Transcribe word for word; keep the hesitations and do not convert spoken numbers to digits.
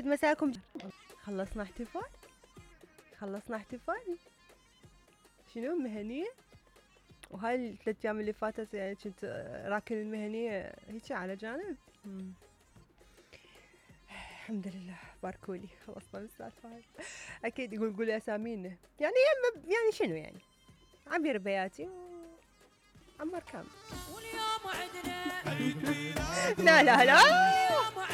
يسعد مساكم. خلصنا احتفال خلصنا احتفال شنو مهنية، وهاي الثلاث ايام اللي فاتت يعني كنت راكن المهنية هيك على جانب. مم. الحمد لله باركولي خلصنا من السالفة هاي. اكيد يقول قولي اسامينا يعني يعني شنو يعني عبير بياتي وعمر كامل. واليوم عدنا لا لا لا